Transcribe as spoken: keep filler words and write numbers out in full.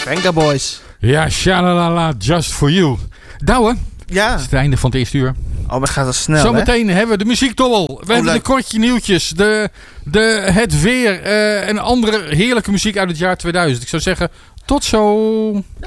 Venga Boys. Ja, shalalala, just for you. Douwe, Ja. het is het einde van het eerste uur. Oh, maar gaat dat snel, Zometeen hebben we de muziekdobbel. We oh, hebben leuk. de kortje nieuwtjes. De, de, het weer. Uh, en andere heerlijke muziek uit het jaar tweeduizend. Ik zou zeggen, tot zo.